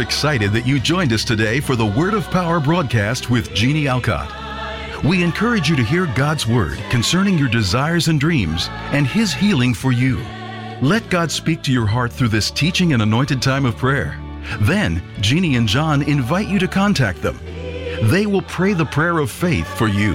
excited that you joined us today for the Word of Power broadcast with Jeannie Alcott. We encourage you to hear God's Word concerning your desires and dreams and His healing for you. Let God speak to your heart through this teaching and anointed time of prayer. Then, Jeannie and John invite you to contact them. They will pray the prayer of faith for you.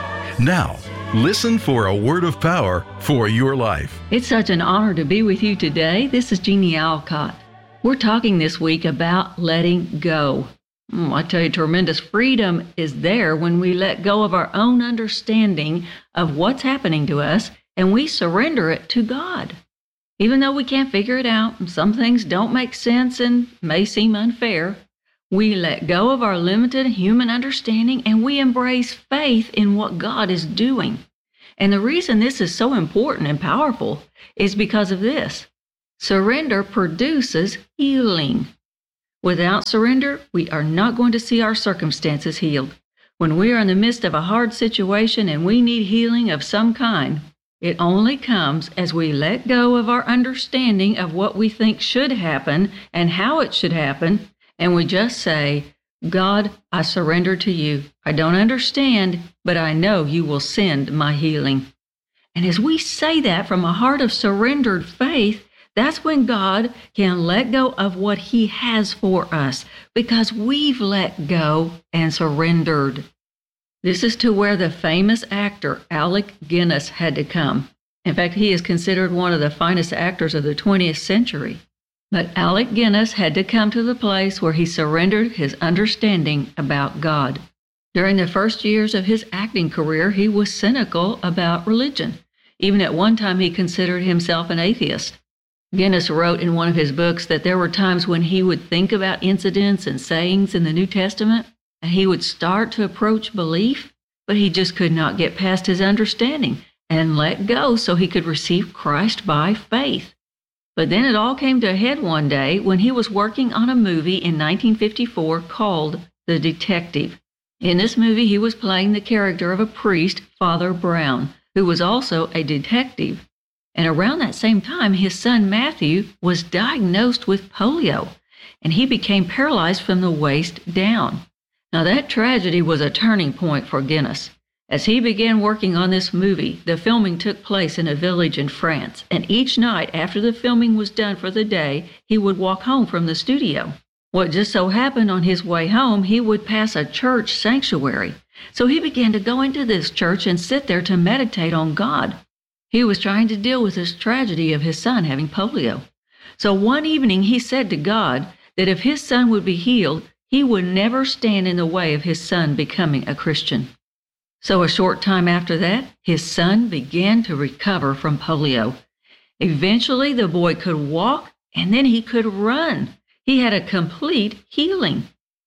Now, listen for a word of power for your life. It's such an honor to be with you today. This is Jeannie Alcott. We're talking this week about letting go. I tell you, tremendous freedom is there when we let go of our own understanding of what's happening to us and we surrender it to God. Even though we can't figure it out, and some things don't make sense and may seem unfair, we let go of our limited human understanding and we embrace faith in what God is doing. And the reason this is so important and powerful is because of this. Surrender produces healing. Without surrender, we are not going to see our circumstances healed. When we are in the midst of a hard situation and we need healing of some kind, it only comes as we let go of our understanding of what we think should happen and how it should happen, and we just say, God, I surrender to you. I don't understand, but I know you will send my healing. And as we say that from a heart of surrendered faith, that's when God can let go of what He has for us, because we've let go and surrendered. This is to where the famous actor Alec Guinness had to come. In fact, he is considered one of the finest actors of the 20th century. But Alec Guinness had to come to the place where he surrendered his understanding about God. During the first years of his acting career, he was cynical about religion. Even at one time, he considered himself an atheist. Guinness wrote in one of his books that there were times when he would think about incidents and sayings in the New Testament, and he would start to approach belief, but he just could not get past his understanding and let go so he could receive Christ by faith. But then it all came to a head one day when he was working on a movie in 1954 called The Detective. In this movie, he was playing the character of a priest, Father Brown, who was also a detective. And around that same time, his son Matthew was diagnosed with polio, and he became paralyzed from the waist down. Now that tragedy was a turning point for Guinness. As he began working on this movie, the filming took place in a village in France, and each night after the filming was done for the day, he would walk home from the studio. What just so happened on his way home, he would pass a church sanctuary. So he began to go into this church and sit there to meditate on God. He was trying to deal with this tragedy of his son having polio. So one evening he said to God that if his son would be healed, he would never stand in the way of his son becoming a Christian. So a short time after that, his son began to recover from polio. Eventually, the boy could walk, and then he could run. He had a complete healing.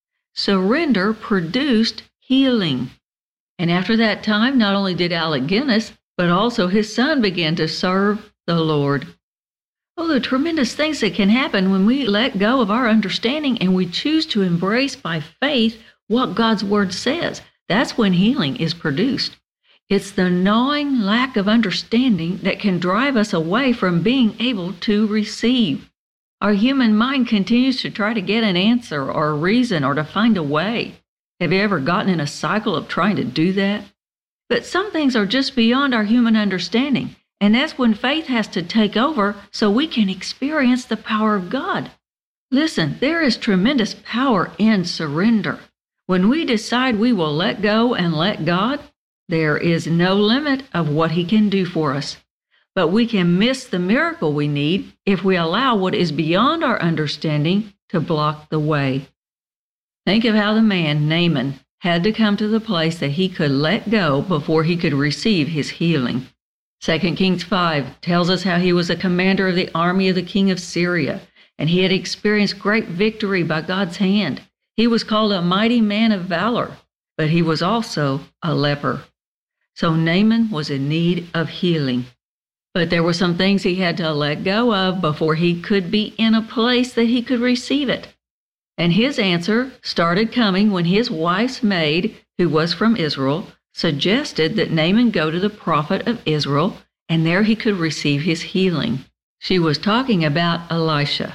Surrender produced healing. And after that time, not only did Alec Guinness, but also his son began to serve the Lord. Oh, the tremendous things that can happen when we let go of our understanding and we choose to embrace by faith what God's Word says. That's when healing is produced. It's the gnawing lack of understanding that can drive us away from being able to receive. Our human mind continues to try to get an answer or a reason or to find a way. Have you ever gotten in a cycle of trying to do that? But some things are just beyond our human understanding, and that's when faith has to take over so we can experience the power of God. Listen, there is tremendous power in surrender. When we decide we will let go and let God, there is no limit of what He can do for us. But we can miss the miracle we need if we allow what is beyond our understanding to block the way. Think of how the man, Naaman, had to come to the place that he could let go before he could receive his healing. 2 Kings 5 tells us how he was a commander of the army of the king of Syria, and he had experienced great victory by God's hand. He was called a mighty man of valor, but he was also a leper. So Naaman was in need of healing. But there were some things he had to let go of before he could be in a place that he could receive it. And his answer started coming when his wife's maid, who was from Israel, suggested that Naaman go to the prophet of Israel, and there he could receive his healing. She was talking about Elisha.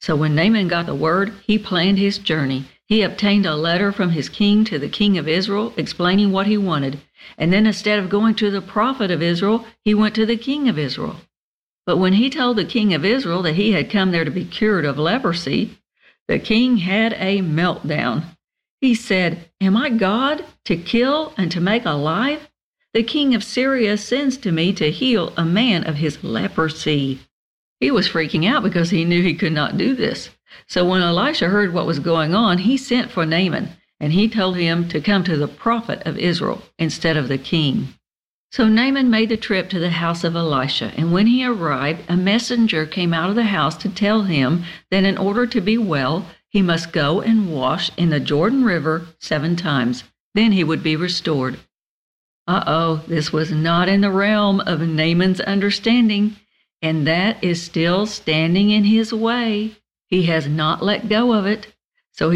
So when Naaman got the word, he planned his journey. He obtained a letter from his king to the king of Israel explaining what he wanted. And then instead of going to the prophet of Israel, he went to the king of Israel. But when he told the king of Israel that he had come there to be cured of leprosy, the king had a meltdown. He said, "Am I God to kill and to make alive? The king of Syria sends to me to heal a man of his leprosy." He was freaking out because he knew he could not do this. So when Elisha heard what was going on, he sent for Naaman, and he told him to come to the prophet of Israel instead of the king. So Naaman made the trip to the house of Elisha, and when he arrived, a messenger came out of the house to tell him that in order to be well, he must go and wash in the Jordan River 7 times. Then he would be restored. This was not in the realm of Naaman's understanding, and that is still standing in his way. He has not let go of it.